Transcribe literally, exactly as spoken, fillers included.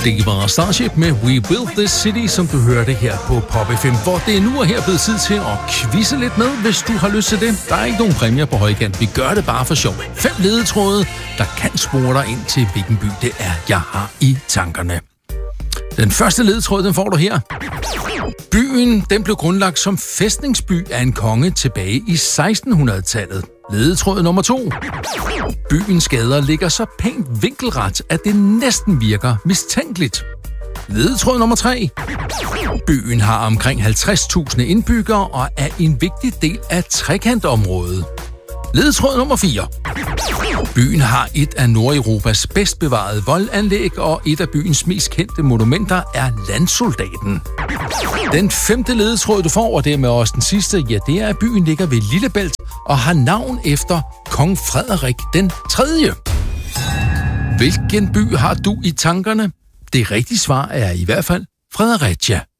Det var Starship med We Built This City, som du hørte her på Pop F M, hvor det nu er her blevet tid til at quizze lidt med, hvis du har lyst til det. Der er ikke nogen præmier på højkant. Vi gør det bare for sjov. Fem ledetråde, der kan spore dig ind til, hvilken by det er, jeg har i tankerne. Den første ledetråd, den får du her. Byen, den blev grundlagt som fæstningsby af en konge tilbage i sekstenhundredetallet. Ledetråd nummer to. Byens gader ligger så pænt vinkelret, at det næsten virker mistænkeligt. Ledetråd nummer tre. Byen har omkring halvtreds tusind indbyggere og er en vigtig del af trekantområdet. Ledetråd nummer fire. Byen har et af Nordeuropas bedst bevarede voldanlæg, og et af byens mest kendte monumenter er Landsoldaten. Den femte ledetråd, du får, og dermed også den sidste, ja, det er, at byen ligger ved Lillebælt og har navn efter kong Frederik den tredje. Hvilken by har du i tankerne? Det rigtige svar er i hvert fald Fredericia.